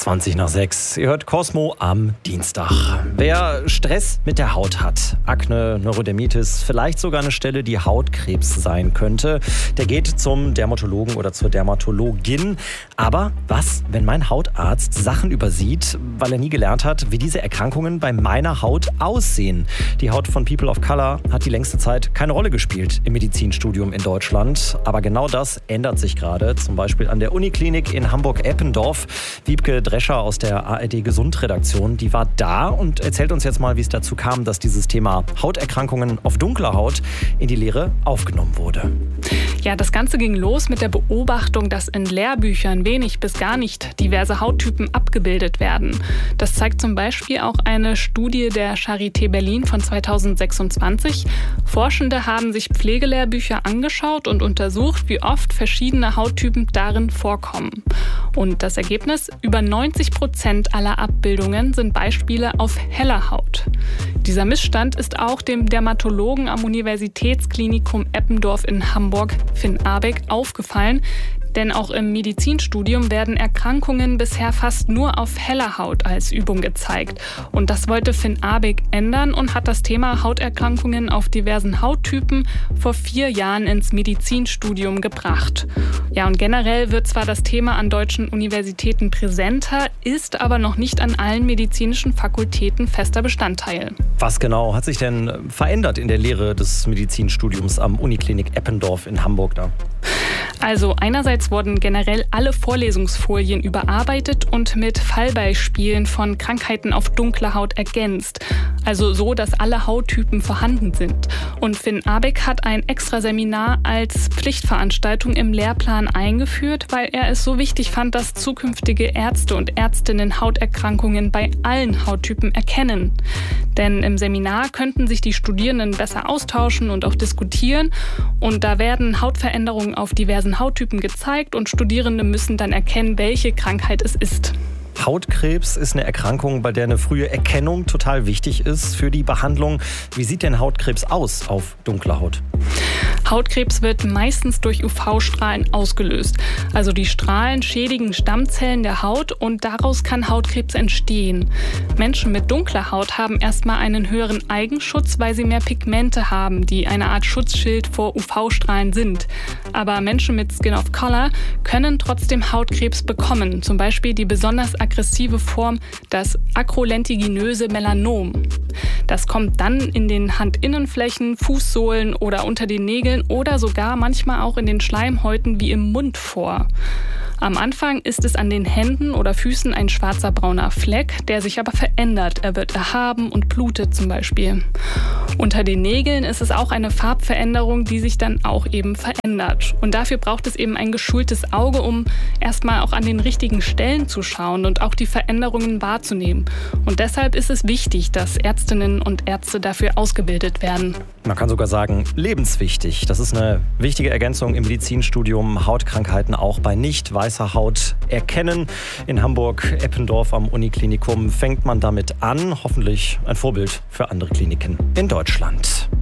20:20. Ihr hört Cosmo am Dienstag. Wer Stress mit der Haut hat, Akne, Neurodermitis, vielleicht sogar eine Stelle, die Hautkrebs sein könnte, der geht zum Dermatologen oder zur Dermatologin. Aber was, wenn mein Hautarzt Sachen übersieht, weil er nie gelernt hat, wie diese Erkrankungen bei meiner Haut aussehen? Die Haut von People of Color hat die längste Zeit keine Rolle gespielt im Medizinstudium in Deutschland. Aber genau das ändert sich gerade, zum Beispiel an der Uniklinik in Hamburg-Eppendorf. Wiebke Drescher aus der ARD-Gesund-Redaktion, die war da und erzählt uns jetzt mal, wie es dazu kam, dass dieses Thema Hauterkrankungen auf dunkler Haut in die Lehre aufgenommen wurde. Ja, das Ganze ging los mit der Beobachtung, dass in Lehrbüchern wenig bis gar nicht diverse Hauttypen abgebildet werden. Das zeigt zum Beispiel auch eine Studie der Charité Berlin von 2026. Forschende haben sich Pflegelehrbücher angeschaut und untersucht, wie oft verschiedene Hauttypen darin vorkommen. Und das Ergebnis: über 90% aller Abbildungen sind Beispiele auf heller Haut. Dieser Missstand ist auch dem Dermatologen am Universitätsklinikum Eppendorf in Hamburg, Finn Abeck, aufgefallen. Denn auch im Medizinstudium werden Erkrankungen bisher fast nur auf heller Haut als Übung gezeigt. Und das wollte Finn Abeck ändern und hat das Thema Hauterkrankungen auf diversen Hauttypen vor 4 Jahren ins Medizinstudium gebracht. Ja, und generell wird zwar das Thema an deutschen Universitäten präsenter, ist aber noch nicht an allen medizinischen Fakultäten fester Bestandteil. Was genau hat sich denn verändert in der Lehre des Medizinstudiums am Uniklinik Eppendorf in Hamburg da? Also einerseits wurden generell alle Vorlesungsfolien überarbeitet und mit Fallbeispielen von Krankheiten auf dunkler Haut ergänzt. Also so, dass alle Hauttypen vorhanden sind. Und Finn Abeck hat ein extra Seminar als Pflichtveranstaltung im Lehrplan eingeführt, weil er es so wichtig fand, dass zukünftige Ärzte und Ärztinnen Hauterkrankungen bei allen Hauttypen erkennen. Denn im Seminar könnten sich die Studierenden besser austauschen und auch diskutieren. Und da werden Hautveränderungen auf diversen Hauttypen gezeigt und Studierende müssen dann erkennen, welche Krankheit es ist. Hautkrebs ist eine Erkrankung, bei der eine frühe Erkennung total wichtig ist für die Behandlung. Wie sieht denn Hautkrebs aus auf dunkler Haut? Hautkrebs wird meistens durch UV-Strahlen ausgelöst. Also die Strahlen schädigen Stammzellen der Haut und daraus kann Hautkrebs entstehen. Menschen mit dunkler Haut haben erstmal einen höheren Eigenschutz, weil sie mehr Pigmente haben, die eine Art Schutzschild vor UV-Strahlen sind. Aber Menschen mit Skin of Color können trotzdem Hautkrebs bekommen, zum Beispiel die besonders aggressive Form, das akrolentiginöse Melanom. Das kommt dann in den Handinnenflächen, Fußsohlen oder unter den Nägeln oder sogar manchmal auch in den Schleimhäuten wie im Mund vor. Am Anfang ist es an den Händen oder Füßen ein schwarzer brauner Fleck, der sich aber verändert. Er wird erhaben und blutet zum Beispiel. Unter den Nägeln ist es auch eine Farbveränderung, die sich dann auch eben verändert. Und dafür braucht es eben ein geschultes Auge, um erstmal auch an den richtigen Stellen zu schauen und auch die Veränderungen wahrzunehmen. Und deshalb ist es wichtig, dass Ärztinnen und Ärzte dafür ausgebildet werden. Man kann sogar sagen, lebenswichtig. Das ist eine wichtige Ergänzung im Medizinstudium. Hautkrankheiten auch bei nicht weißer Haut erkennen. In Hamburg-Eppendorf am Uniklinikum fängt man damit an. Hoffentlich ein Vorbild für andere Kliniken in Deutschland.